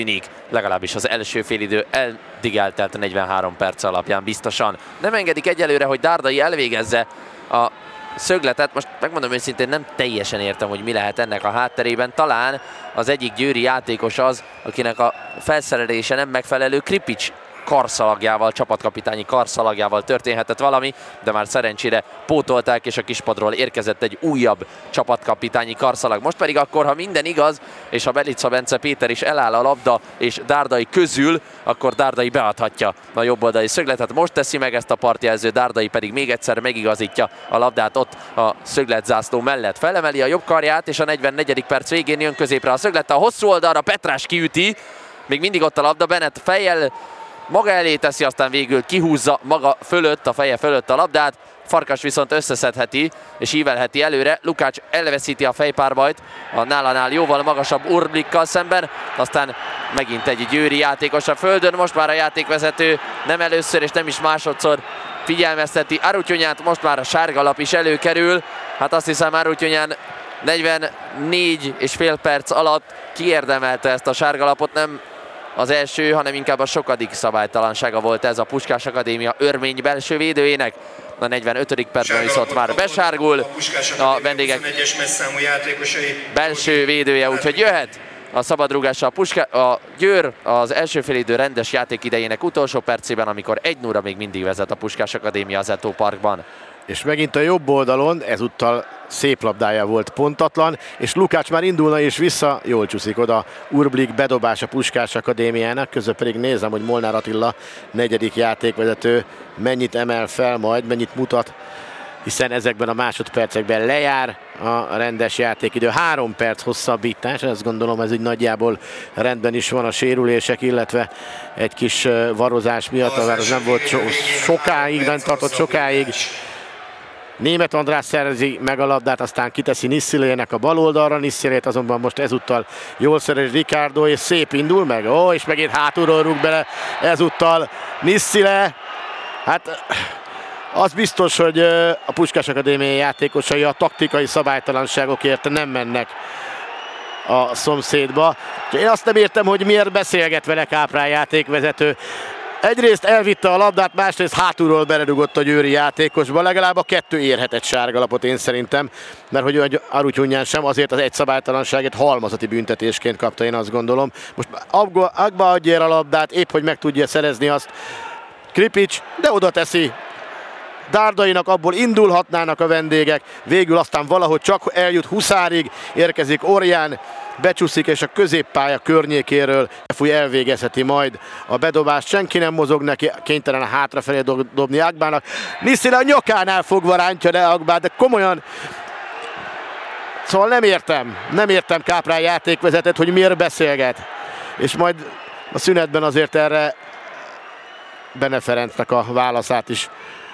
tűnik, legalábbis az első félidő eddig eltelt 43 perc alapján biztosan. Nem engedik egyelőre, hogy Dárdai elvégezze a szögletet. Most megmondom őszintén, nem teljesen értem, hogy mi lehet ennek a hátterében. Talán az egyik győri játékos az, akinek a felszerelése nem megfelelő, Kripics karszalagjával, csapatkapitányi karszalagjával történhetett valami, de már szerencsére pótolták, és a kispadról érkezett egy újabb csapatkapitányi karszalag. Most pedig akkor, ha minden igaz, és ha Belica Bence Péter is eláll a labda és Dárdai közül, akkor Dárdai beadhatja a jobboldali szögletet. Most teszi meg ezt a partjelző, Dárdai pedig még egyszer megigazítja a labdát ott a szögletzászló mellett. Felemeli a jobb karját, és a 44. perc végén jön középre a szöglet. A hosszú oldalra Petrás kiüti, még mindig ott a labda, Bennett fejjel maga elé teszi, aztán végül kihúzza maga fölött, a feje fölött a labdát. Farkas viszont összeszedheti és ívelheti előre. Lukács elveszíti a fejpárbajt a nálánál jóval magasabb Urblikkal szemben. Aztán megint egy győri játékos a földön. Most már a játékvezető nem először és nem is másodszor figyelmezteti Arutyonyát. Most már a sárgalap is előkerül. Hát azt hiszem, Arutyonyán 44,5 perc alatt kiérdemelte ezt a sárgalapot. Nem az első, hanem inkább a sokadik szabálytalansága volt ez a Puskás Akadémia örmény belső védőjének. A 45. percben viszont már besárgul a vendégek belső védője, úgyhogy jöhet a szabadrúgásra a Győr az első félidő rendes játékidejének utolsó percében, amikor 1-0-ra még mindig vezet a Puskás Akadémia az Eto Parkban. És megint a jobb oldalon, ezúttal szép labdája volt, pontatlan, és Lukács már indulna és vissza, jól csúszik oda Urblik, bedobás a Puskás Akadémiának, közben pedig nézem, hogy Molnár Attila, negyedik játékvezető, mennyit emel fel majd, mennyit mutat, hiszen ezekben a másodpercekben lejár a rendes játékidő. 3 perc hosszabbítás, ezt gondolom ez így nagyjából rendben is van a sérülések, illetve egy kis varozás miatt, az nem volt sokáig, nem tartott sokáig. Németh András szerzi meg a labdát, aztán kiteszi Nissilének a bal oldalra, Nissilét azonban most ezúttal jól szerez Ricardo, és szép indul meg, és megint hátulról rúg bele ezúttal Nissile. Hát az biztos, hogy a Puskás Akadémia játékosai a taktikai szabálytalanságokért nem mennek a szomszédba. Én azt nem értem, hogy miért beszélget vele Káprán játékvezető. Egyrészt elvitte a labdát, másrészt hátulról beledugott a győri játékosba. Legalább a 2 érhetett sárgalapot én szerintem, mert hogy Arutyonyán sem, azért az egy szabálytalanságért halmazati büntetésként kapta, én azt gondolom. Most Agba adja el a labdát, épp hogy meg tudja szerezni azt Kripics, de oda teszi Dárdainak, abból indulhatnának a vendégek, végül aztán valahogy csak eljut Huszárig, érkezik Orján, becsúszik, és a középpálya környékéről Fúj elvégezheti majd a bedobást. Senki nem mozog neki, kénytelen a hátrafelé dobni Agbának. Nissile a nyakánál fogva rántja le Agbát, de komolyan. Szóval nem értem Káprán játékvezetet, hogy miért beszélget. És majd a szünetben azért erre Bene Ferencnek a válaszát is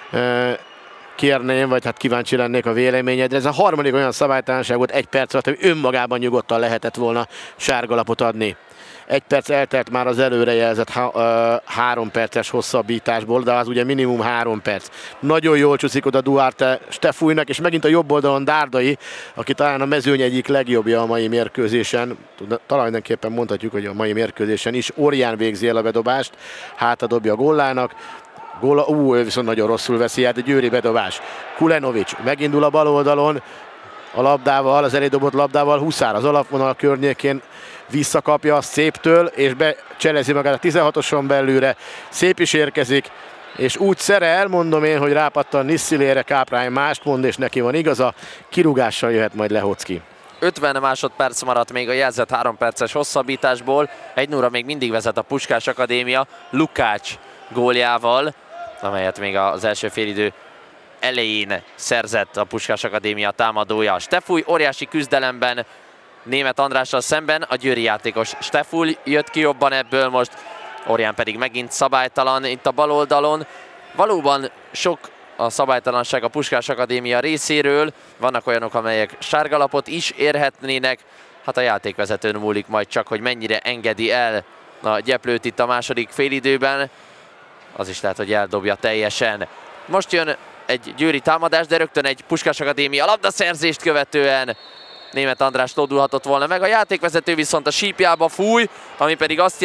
kérném, vagy hát kíváncsi lennék a véleményedre. Ez a harmadik olyan szabálytalanság volt 1 perc alatt, hogy önmagában nyugodtan lehetett volna sárgalapot adni. 1 perc eltelt már az előrejelzett 3 perces hosszabbításból, de az ugye minimum 3 perc. Nagyon jól csúszik oda Duarte Stefújnak, és megint a jobb oldalon Dárdai, aki talán a mezőny egyik legjobbja a mai mérkőzésen. Talajnánképpen mondhatjuk, hogy a mai mérkőzésen is. Orján végzi el a bedobást, hátadobja a Gollának. Ő viszont nagyon rosszul veszi át, egy győri bedobás. Kulenovics megindul a bal oldalon a labdával, az elődobott labdával, Huszár az alapvonal környékén visszakapja a Széptől, és becselezi magát a 16-oson belülre. Szép is érkezik, és úgy szerel, mondom én, hogy rápattan Nissilére, Káprán mást mond, és neki van igaza, kirúgással jöhet majd Lehocki. 50 másodperc maradt még a jelzett 3 perces hosszabbításból. 1-0-ra még mindig vezet a Puskás Akadémia Lukács góljával, amelyet még az első félidő elején szerzett a Puskás Akadémia támadója. Stefúj óriási küzdelemben Németh Andrással szemben, a győri játékos Stefúj jött ki jobban ebből most, Orján pedig megint szabálytalan itt a bal oldalon. Valóban sok a szabálytalanság a Puskás Akadémia részéről, vannak olyanok, amelyek sárgalapot is érhetnének, hát a játékvezetőn múlik majd csak, hogy mennyire engedi el a gyeplőt itt a második félidőben. Az is lehet, hogy eldobja teljesen. Most jön egy győri támadás, de rögtön egy Puskás Akadémia labdaszerzést követően Németh András lódulhatott volna meg. A játékvezető viszont a sípjába fúj, ami pedig azt